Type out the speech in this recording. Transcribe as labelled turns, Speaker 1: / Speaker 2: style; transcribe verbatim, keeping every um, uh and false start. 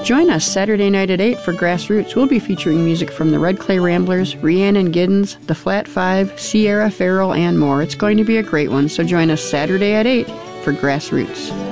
Speaker 1: join us Saturday night at eight for Grassroots. We'll be featuring music from the Red Clay Ramblers, Rhiannon Giddens, the Flat Five, Sierra Farrell, and more. It's going to be a great one, so join us Saturday at eight for Grassroots.